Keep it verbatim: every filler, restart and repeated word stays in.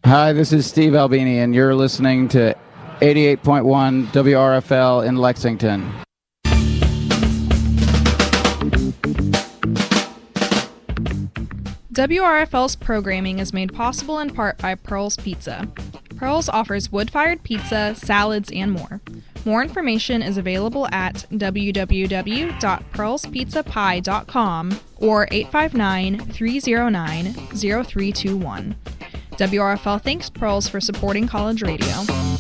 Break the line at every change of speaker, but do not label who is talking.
Hi, this is Steve Albini, and you're listening to eighty-eight point one W R F L in Lexington.
W R F L's programming is made possible in part by Pearl's Pizza. Pearl's offers wood-fired pizza, salads, and more. More information is available at w w w dot pearls pizza pie dot com or eight five nine, three oh nine, oh three two one. W R F L thanks Pearls for supporting college radio.